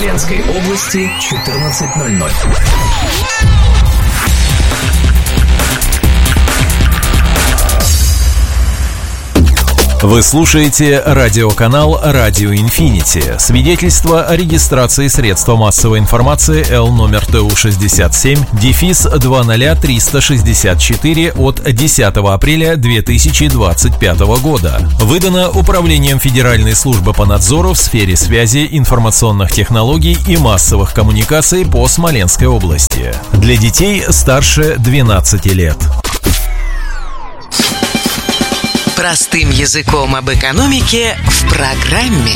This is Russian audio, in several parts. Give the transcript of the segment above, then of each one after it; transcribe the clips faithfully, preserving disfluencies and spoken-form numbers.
Смоленской области четырнадцать ноль ноль. Вы слушаете радиоканал «Радио Инфинити». Свидетельство о регистрации средства массовой информации Л номер Т У шестьдесят семь дефис два ноль триста шестьдесят четыре от десятого апреля две тысячи двадцать пятого года. Выдано Управлением Федеральной службы по надзору в сфере связи, информационных технологий и массовых коммуникаций по Смоленской области. Для детей старше двенадцати лет. Простым языком об экономике в программе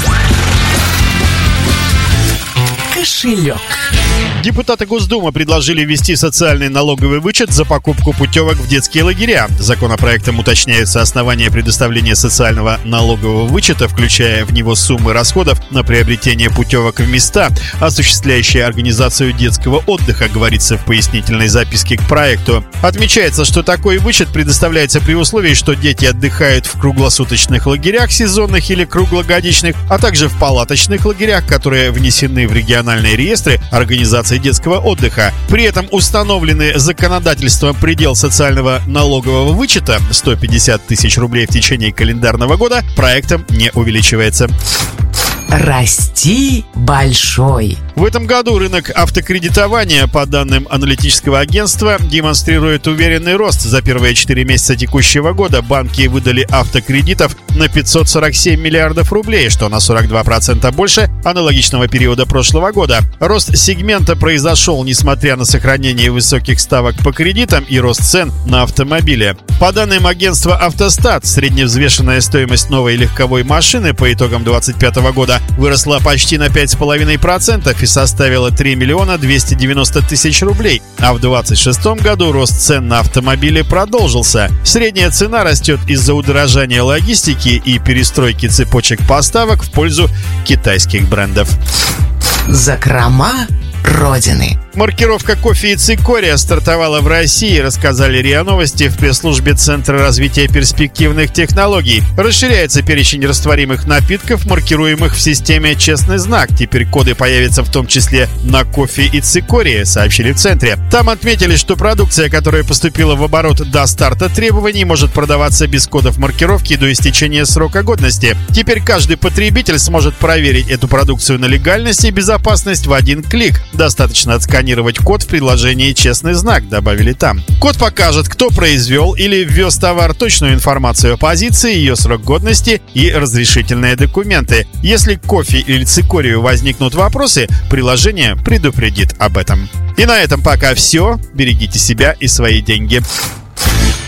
«Кошелек». Депутаты Госдумы предложили ввести социальный налоговый вычет за покупку путевок в детские лагеря. Законопроектом уточняются основания предоставления социального налогового вычета, включая в него суммы расходов на приобретение путевок в места, осуществляющие организацию детского отдыха, говорится в пояснительной записке к проекту. Отмечается, что такой вычет предоставляется при условии, что дети отдыхают в круглосуточных лагерях, сезонных или круглогодичных, а также в палаточных лагерях, которые внесены в региональные реестры организации детского отдыха. При этом установленный законодательством предел социального налогового вычета сто пятьдесят тысяч рублей в течение календарного года проектом не увеличивается. Расти большой. В этом году рынок автокредитования, по данным аналитического агентства, демонстрирует уверенный рост. За первые четыре месяца текущего года банки выдали автокредитов на пятьсот сорок семь миллиардов рублей, что на сорок два процента больше аналогичного периода прошлого года. Рост сегмента произошел несмотря на сохранение высоких ставок по кредитам и рост цен на автомобили. По данным агентства «Автостат», средневзвешенная стоимость новой легковой машины по итогам две тысячи двадцать пятого года выросла почти на пять целых пять десятых процента и составила три миллиона двести девяносто тысяч рублей. А в двадцать шестом году рост цен на автомобили продолжился. Средняя цена растет из-за удорожания логистики и перестройки цепочек поставок в пользу китайских брендов. Закрома Родины. Маркировка кофе и цикория стартовала в России, рассказали РИА Новости в пресс-службе Центра развития перспективных технологий. Расширяется перечень растворимых напитков, маркируемых в системе «Честный знак». Теперь коды появятся в том числе на кофе и цикории, сообщили в Центре. Там отметили, что продукция, которая поступила в оборот до старта требований, может продаваться без кодов маркировки до истечения срока годности. Теперь каждый потребитель сможет проверить эту продукцию на легальность и безопасность в один клик. Достаточно отсканировать код в приложении «Честный знак», добавили там. Код покажет, кто произвел или ввез товар, точную информацию о позиции, ее срок годности и разрешительные документы. Если к кофе или цикорию возникнут вопросы, приложение предупредит об этом. И на этом пока все. Берегите себя и свои деньги.